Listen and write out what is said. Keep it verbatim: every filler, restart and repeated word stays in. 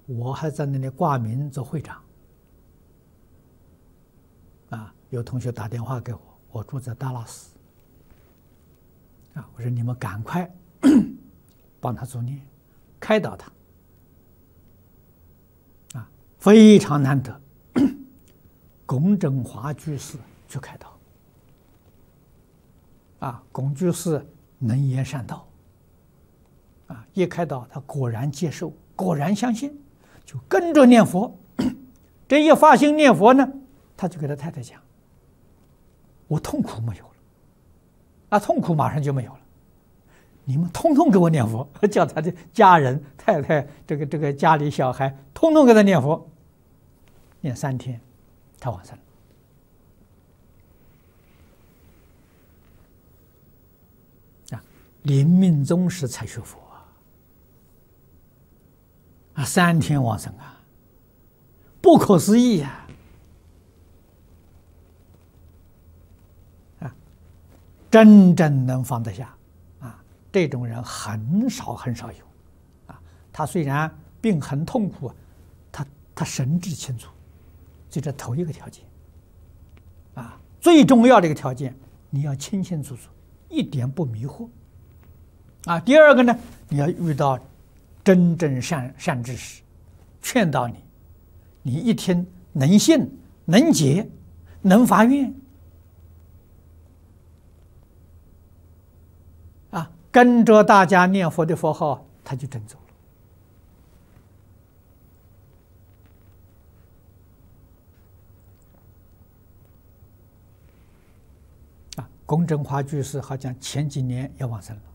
我还在那里挂名做会长。啊，有同学打电话给我，我住在达拉斯。啊，我说你们赶快帮他助念，开导他。啊，非常难得，龚正华居士去开导。啊，龚居士能言善道。啊，一开导他果然接受，果然相信，就跟着念佛。这一发心念佛呢，他就给他太太讲：“我痛苦没有了，啊，痛苦马上就没有了。你们通通给我念佛，叫他的家人、太太、这个这个家里小孩，通通给他念佛。念三天，他往生了。啊，临命终时才学佛啊！啊，三天往生啊，不可思议呀！啊，真正能放得下。”这种人很少很少有，啊，他虽然病很痛苦，他他神志清楚，就这头一个条件，啊，最重要的一个条件，你要清清楚楚，一点不迷惑，啊，第二个呢，你要遇到真正善善知识，劝导你，你一听能信能解，能发愿。跟着大家念佛的佛号，他就真走了。啊，龚正华居士好像前几年也往生了。